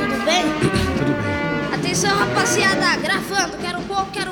tudo bem? Tudo bem. Atenção, rapaziada, gravando, quero um pouco,